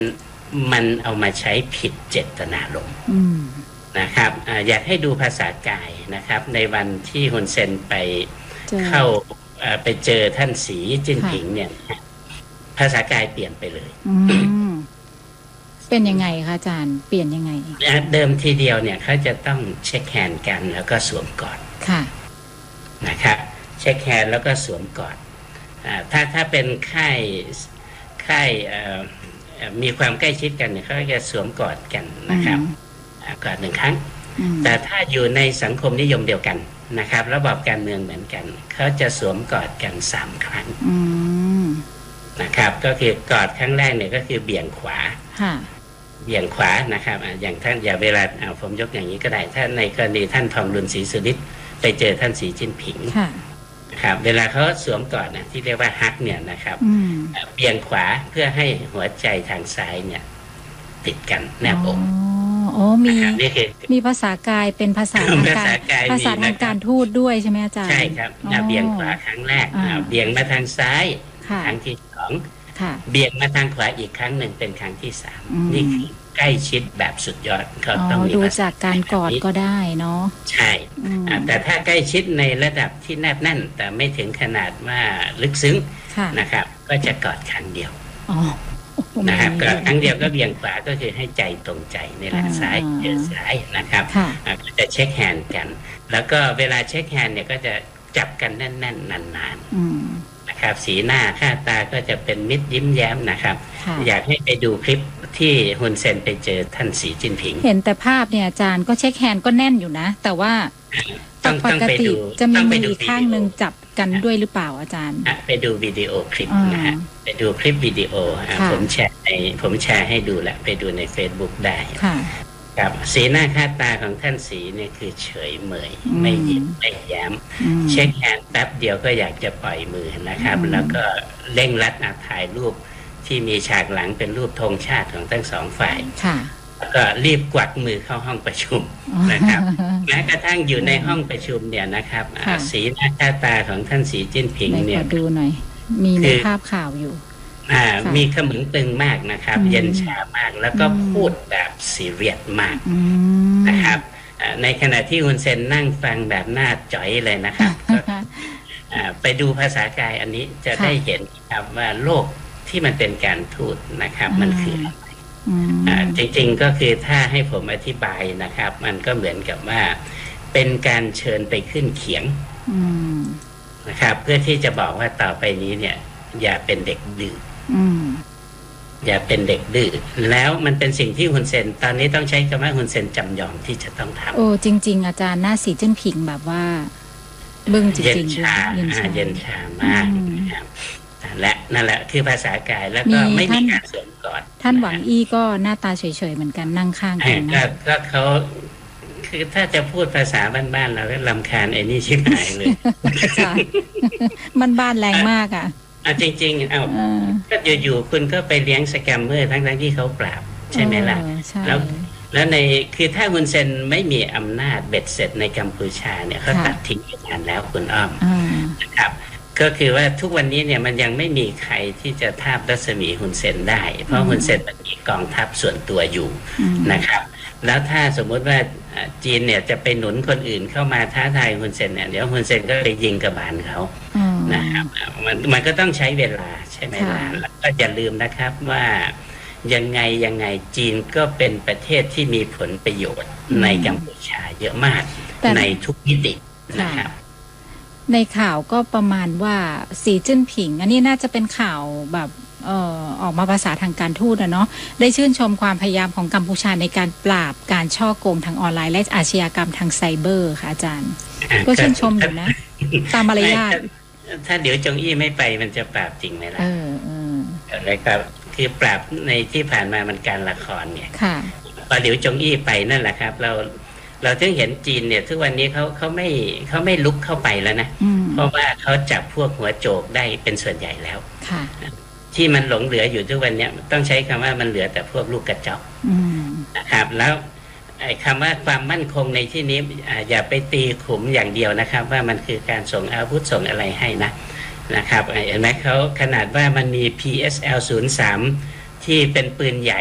มันเอามาใช้ผิดเจตนารมณ์นะครับอยากให้ดูภาษากายนะครับในวันที่ฮุนเซนไปเข้าไปเจอท่านสีจิ้นผิงเนี่ยภาษากายเปลี่ยนไปเลยเป็นยังไงคะอาจารย์เปลี่ยนยังไงเดิมทีเดียวเนี่ยเขาจะต้องเช็คแฮนด์กันแล้วก็สวมกอดค่ะนะครับเช็คแฮนด์แล้วก็สวมกอดถ้าเป็นค่ายมีความใกล้ชิดกันเนี่ยเขาจะสวมกอดกันนะครับกอด1 ครั้งแต่ถ้าอยู่ในสังคมนิยมเดียวกันนะครับระบอบการเมืองเหมือนกันเขาจะสวมกอดกัน3 ครั้งนะครับก็คือกอดครั้งแรกเนี่ยก็คือเบี่ยงขวาเบี่ยงขวานะครับอย่างท่านอย่าเวลาผมยกอย่างนี้ก็ได้ถ้าในกรณีท่านทองรุนศรีสุริศไปเจอท่านสีจิ้นผิงครับเวลาเขาสวมกอดนะที่เรียกว่าฮักเนี่ยนะครับเบี่ยงขวาเพื่อให้หัวใจทางซ้ายเนี่ยติดกันแนบอกมีภาษากายเป็นภาษาทางการทูตด้วยใช่ไหมอาจารย์ใช่ครับเบี่ยงขวาครั้งแรกเบี่ยงมาทางซ้ายครั้งที่2เบี่ยงมาทางขวาอีกครั้งหนึ่งเป็นครั้งที่3นี่คือใกล้ชิดแบบสุดยอดเขาต้องมีดูจากการกอดก็ได้เนาะใช่แต่ถ้าใกล้ชิดในระดับที่แนบแน่นแต่ไม่ถึงขนาดว่าลึกซึ้งนะครับก็จะกอดครั้งเดียวนะครับก็ครั้งเดียวก็เบี่ยงขวาก็คือให้ใจตรงใจในหลังซ้ายเจอซ้ายนะครับก็จะเช็คแฮนด์กันแล้วก็เวลาเช็คแฮนด์เนี่ยก็จะจับกันแน่นๆนานๆนะครับสีหน้าค่าตาก็จะเป็นมิตรยิ้มแย้มนะครับอยากให้ไปดูคลิปที่ฮุนเซนไปเจอท่านสีจิ้นผิงเห็นแต่ภาพเนี่ยอาจารย์ก็เช็คแฮนด์ก็แน่นอยู่นะแต่ว่าปกติจะมีมืออีกข้างหนึ่งจับกันด้วยหรือเปล่าอาจารย์ไปดูวิดีโอคลิปนะฮะไปดูคลิปวิดีโอผมแชร์ให้ดูแหละไปดูใน Facebook ได้ครับสีหน้าค่าตาของท่านสีเนี่ยคือเฉยเมยไม่ยิ้มไม่แย้มเช็คแฮนด์แป๊บเดียวก็อยากจะปล่อยมือนะครับแล้วก็เร่งรัดถ่ายรูปที่มีฉากหลังเป็นรูปธงชาติของทั้ง2 ฝ่ายก็รีบกวักมือเข้าห้องประชุมนะครับแม้กระทั่งอยู่ในห้องประชุมเนี่ยนะครับสีหน้าค่าตาของท่านสีจิ้นผิงเนี่ยดูหน่อยมีในภาพข่าวอยู่มีขมึงตึงมากนะครับเย็นชามากแล้วก็พูดแบบซีเรียสมากนะครับในขณะที่ฮุนเซนนั่งฟังแบบหน้าจ๋อยเลยนะครับไปดูภาษากายอันนี้จะได้เห็นครับว่าโลกที่มันเป็นการทูตนะครับมันคือจริงๆก็คือถ้าให้ผมอธิบายนะครับมันก็เหมือนกับว่าเป็นการเชิญไปขึ้นเขียงนะครับเพื่อที่จะบอกว่าต่อไปนี้เนี่ยอย่าเป็นเด็กดื้ออย่าเป็นเด็กดื้อแล้วมันเป็นสิ่งที่ฮุนเซนตอนนี้ต้องใช้คำว่าฮุนเซนจำยอมที่จะต้องทำโอ้จริงๆอาจารย์หน้าสีจิ้นผิงแบบว่าบึ้งจริงๆเย็นชามากนะครับและนั่นแหละคือภาษากายแล้วก็ไม่มีการสวมกอดท่านหวังอี้ก็หน้าตาเฉยๆเหมือนกันนั่งข้างกันนะก็เขาคือถ้าจะพูดภาษาบ้านๆเราก็รำคาญไอ้นี่ชิบหายเลยมันบ้านแรงมากอ่ะจริงๆก็อยู่ๆคุณก็ไปเลี้ยงสแกมเมอร์ทั้งที่เขาปราบใช่ไหมล่ะแล้วในคือถ้าฮุนเซนไม่มีอำนาจเบ็ดเสร็จในกัมพูชาเนี่ยเขาตัดทิ้งไปนานแล้วคุณอ้อมนะครับก็คือว่าทุกวันนี้เนี่ยมันยังไม่มีใครที่จะทาบรัศมีฮุนเซนได้เพราะฮุนเซนมีกองทัพส่วนตัวอยู่นะครับแล้วถ้าสมมติว่าจีนเนี่ยจะไปหนุนคนอื่นเข้ามาท้าทายฮุนเซนเนี่ยเดี๋ยวฮุนเซนก็ไปยิงกระบาลเขานะครับมันก็ต้องใช้เวลาใช่ไหมล่ะแล้วก็อย่าลืมนะครับว่ายังไงจีนก็เป็นประเทศที่มีผลประโยชน์ในกัมพูชาเยอะมากในทุกมิตินะครับในข่าวก็ประมาณว่าสีจิ้นผิงอันนี้น่าจะเป็นข่าวแบบออกมาภาษาทางการทูตเนาะได้ชื่นชมความพยายามของกัมพูชาในการปราบการฉ้อโกงทางออนไลน์และอาชญากรรมทางไซเบอร์ค่ะอาจารย์ก็ชื่นชมอยู่นะตามมารยาทถ้าเดี๋ยวจงอี้ไม่ไปมันจะปราบจริงไหมล่ะอะไรครับคือปราบในที่ผ่านมามันการละครเนี่ยพอเดี๋ยวจงอี้ไปนั่นแหละครับเราถึงเห็นจีนเนี่ยทุกวันนี้เขาไม่ลุกเข้าไปแล้วนะเพราะว่าเขาจับพวกหัวโจกได้เป็นส่วนใหญ่แล้วที่มันหลงเหลืออยู่ทุกวันนี้ต้องใช้คำว่ามันเหลือแต่พวกลูกกระจอกนะครับแล้วไอ้คำว่าความมั่นคงในที่นี้อย่าไปตีขุมอย่างเดียวนะครับว่ามันคือการส่งอาวุธส่งอะไรให้นะครับเห็นไหมเขาขนาดว่ามันมี PSL 03 ที่เป็นปืนใหญ่